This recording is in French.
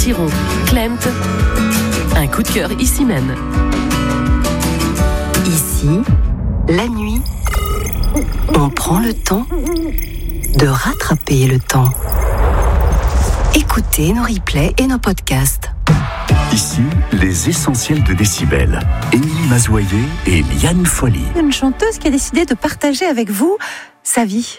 Siron, Klemt. Un coup de cœur ici même. Ici, la nuit, on prend le temps de rattraper le temps. Écoutez nos replays et nos podcasts. Ici, les essentiels de Décibel. Émilie Mazoyer et Liane Folly. Une chanteuse qui a décidé de partager avec vous sa vie.